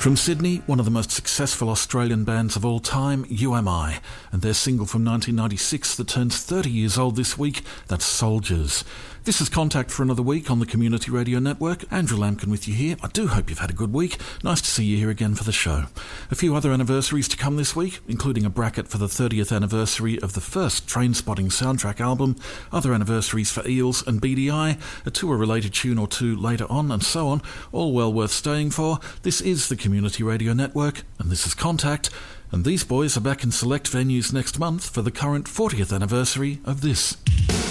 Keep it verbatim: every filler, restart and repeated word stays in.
From Sydney, one of the most successful Australian bands of all time, U M I, and their single from nineteen ninety-six that turns thirty years old this week, that's Soldiers. This is Contact for another week on the Community Radio Network. Andrew Lampkin with you here. I do hope you've had a good week. Nice to see you here again for the show. A few other anniversaries to come this week, including a bracket for the thirtieth anniversary of the first Trainspotting soundtrack album, other anniversaries for Eels and B D I, a tour-related tune or two later on, and so on, all well worth staying for. This is the Community Radio Network, and this is Contact, and these boys are back in select venues next month for the current fortieth anniversary of this.